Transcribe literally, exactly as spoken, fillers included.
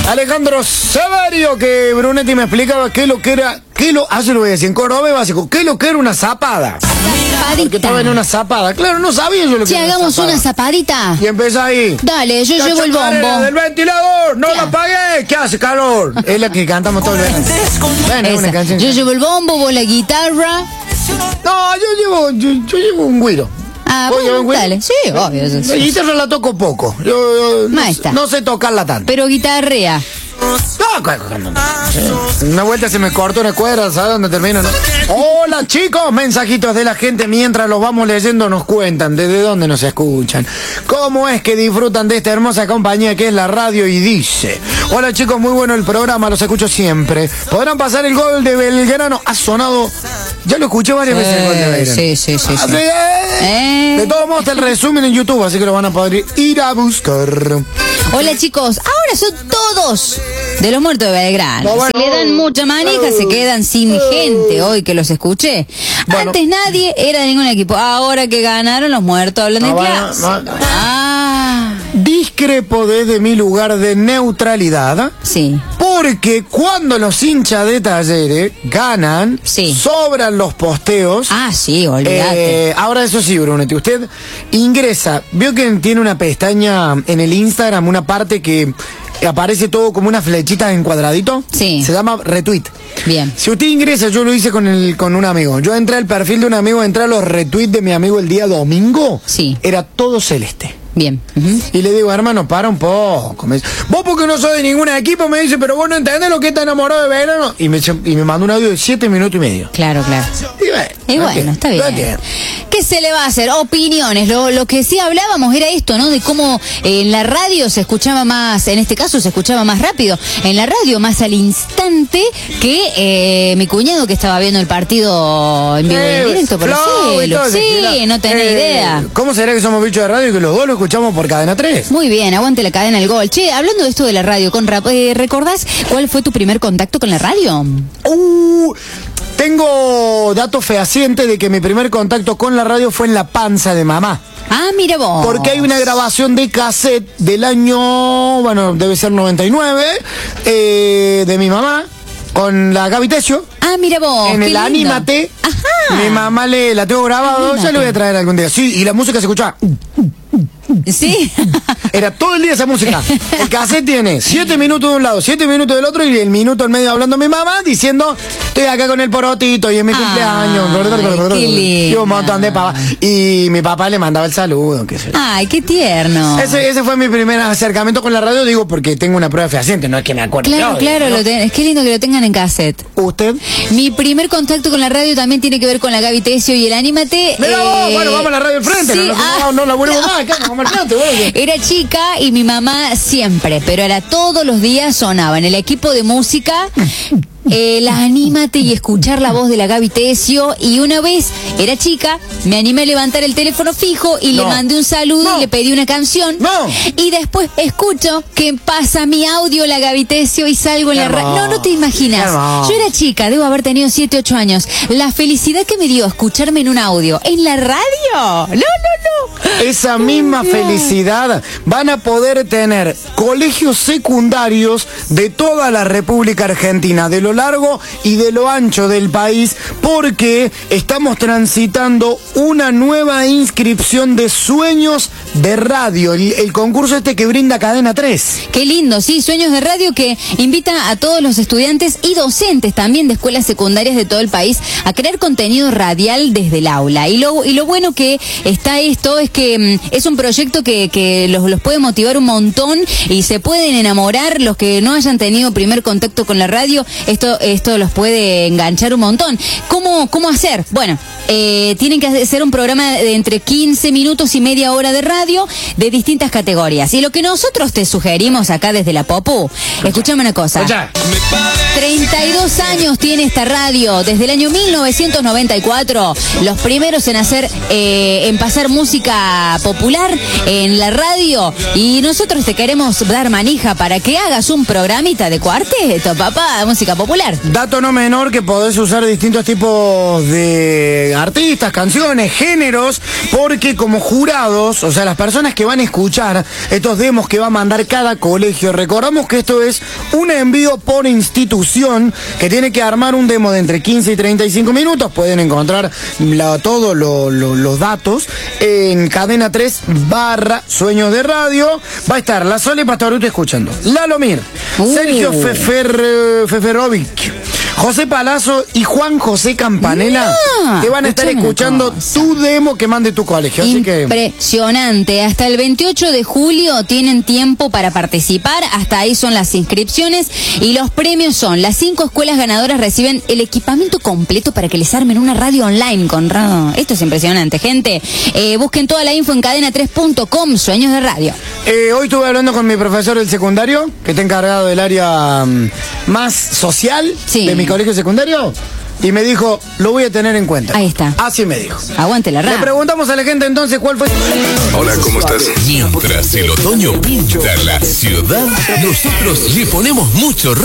Alejandro Severio, que Brunetti me explicaba qué lo que era, qué lo, ah, se lo voy a decir en cordobés básico, qué lo que era una zapada. Porque estaba en una zapada. Claro, no sabía yo lo que si era una hagamos zapada. una zapadita. Y empieza ahí. Dale, yo La llevo el bombo. del ventilador, no Ya. la apagué, que hace calor. Es la que cantamos todo el verano. Bueno, es una Esa. canción. Yo llevo el bombo, vos la guitarra. No, yo llevo, yo, yo llevo un güiro. Ah, ¿Vos llevas bueno, un güiro? dale. Sí, obvio. Eso La sí. guitarra la toco poco. Yo, yo no, Maestra. no sé tocarla tanto. Pero guitarrea. No, cu- cu- no, no. Una vuelta se me cortó una cuerda, ¿sabes dónde termino? No? Hola chicos, mensajitos de la gente mientras los vamos leyendo nos cuentan desde dónde nos escuchan, cómo es que disfrutan de esta hermosa compañía que es la radio y dice: hola chicos, muy bueno el programa, los escucho siempre. ¿Podrán pasar el gol de Belgrano? Ha sonado, ya lo escuché varias veces el gol de Belgrano. Sí, sí, sí, sí. Así es. Eh. De todos modos está el resumen en YouTube, así que lo van a poder ir a buscar. Hola chicos, ahora son todos de los muertos de Belgrano. No, bueno. Se le dan mucha manija, se quedan sin gente hoy que los escuché. Bueno. Antes nadie era de ningún equipo. Ahora que ganaron los muertos hablan de No, bueno, clase. no, no. Ah, Discrepo desde mi lugar de neutralidad. sí. Porque cuando los hinchas de Talleres ganan, Sí. sobran los posteos. Ah, sí, olvídate. Eh, ahora eso sí, Brunetti, usted ingresa, vio que tiene una pestaña en el Instagram, una parte que aparece todo como una flechita en cuadradito. Sí. Se llama retweet. Bien. Si usted ingresa, yo lo hice con el con un amigo. Yo entré al perfil de un amigo, entré a los retweets de mi amigo el día domingo. Sí. Era todo celeste. Bien. Ujú. Y le digo, hermano, para un poco. Me dice, vos porque no sos de ningún equipo, me dice, pero vos no entendés lo que está enamorado de Belgrano. Y me, y me mandó un audio de siete minutos y medio. Claro, claro. Y bueno, Y bueno, ¿qué? está bien. ¿Qué? ¿Qué se le va a hacer? Opiniones. Lo, lo que sí hablábamos era esto, ¿no? De cómo eh, en la radio se escuchaba más, en este caso se escuchaba más rápido, en la radio más al instante que eh, mi cuñado que estaba viendo el partido en vivo y en Eh, directo por el Flow y cielo. todo ese Sí, gila. no tenés Eh, idea. ¿Cómo será que somos bichos de radio y que los dos lo escuchamos por cadena tres? Muy bien, aguante la cadena El Gol. Che, hablando de esto de la radio, con rap, eh, ¿recordás cuál fue tu primer contacto con la radio? Uh, tengo datos fehacientes de que mi primer contacto con la radio fue en la panza de mamá. Ah, mira vos. Porque hay una grabación de cassette del año, bueno, debe ser noventa y nueve, eh, de mi mamá, con la Gaby Tesio, Ah, mira vos. en qué el lindo. Anímate. Ajá. Mi mamá le la tengo grabado, Anímate. ya lo voy a traer algún día. Sí, y la música se escuchaba. Sí. Era todo el día esa música. El cassette tiene siete minutos de un lado, siete minutos del otro y el minuto en medio hablando mi mamá diciendo estoy acá con el porotito y es mi Ay, cumpleaños. qué Y un montón de linda. pavas. Y mi papá le mandaba el saludo, qué sé yo. Ay, qué tierno. Ese, ese fue mi primer acercamiento con la radio, digo, porque tengo una prueba fehaciente, no es que me acuerdo. Claro, yo, claro, ¿no? lo ten- qué lindo que lo tengan en cassette. ¿Usted? Mi primer contacto con la radio también tiene que ver con la Gaby Tesio y el Anímate. Mira vos, eh, bueno, vamos a la radio al frente, sí, no, no, ah, no, no la volvemos no. más, acá, vamos al frente, güey. Era chica y mi mamá siempre, pero era todos los días sonaba en el equipo de música. Eh, la Anímate y escuchar la voz de la Gaby Tesio. Y una vez era chica, me animé a levantar el teléfono fijo y No. le mandé un saludo No. y le pedí una canción. No. Y después escucho que pasa mi audio la Gaby Tesio y salgo en Qué la radio. No, no te hermoso, imaginas. qué hermoso. Yo era chica, debo haber tenido siete, ocho años. La felicidad que me dio escucharme en un audio. ¿En la radio? No, no, no. Esa misma felicidad van a poder tener colegios secundarios de toda la República Argentina, de lo largo y de lo ancho del país, porque estamos transitando una nueva inscripción de Sueños de Radio, el, el concurso este que brinda Cadena tres. Qué lindo, sí, Sueños de Radio que invita a todos los estudiantes y docentes también de escuelas secundarias de todo el país a crear contenido radial desde el aula. Y lo, y lo bueno que está esto es que mm, es un proyecto que, que los, los puede motivar un montón y se pueden enamorar los que no hayan tenido primer contacto con la radio. Esto, esto los puede enganchar un montón. ¿Cómo, cómo hacer? Bueno, eh, tienen que hacer un programa de entre quince minutos y media hora de radio de distintas categorías. Y lo que nosotros te sugerimos acá desde la Popu, escúchame una cosa. Escucha. treinta y dos años tiene esta radio, desde el año mil novecientos noventa y cuatro, los primeros en hacer, eh, en pasar música popular en la radio, y nosotros te queremos dar manija para que hagas un programita de cuarteto, papá, de música popular. Dato no menor que podés usar distintos tipos de artistas, canciones, géneros, porque como jurados, o sea, las personas que van a escuchar estos demos que va a mandar cada colegio, recordamos que esto es un envío por institución que tiene que armar un demo de entre quince y treinta y cinco minutos. Pueden encontrar la, todos lo, lo, los datos en Cadena tres barra Sueños de Radio. Va a estar la Sole Pastoruto escuchando, Lalomir, uh. Sergio Fefer, Feferovic, José Palazzo y Juan José Campanella, no, que van a estar escuchando tu demo que mande tu colegio. Así que impresionante. Hasta el veintiocho de julio tienen tiempo para participar. Hasta ahí son las inscripciones. Y los premios son: las cinco escuelas ganadoras reciben el equipamiento completo para que les armen una radio online con radio. Esto es impresionante, gente. Eh, busquen toda la info en cadena tres punto com, Sueños de Radio. Eh, hoy estuve hablando con mi profesor del secundario, que está encargado del área um, más social sí. de mi colegio secundario, y me dijo, lo voy a tener en cuenta. Ahí está. Así me dijo. Aguante la rama. Le preguntamos a la gente entonces cuál fue. Hola, ¿cómo estás? Mientras el otoño pinta la ciudad, nosotros le ponemos mucho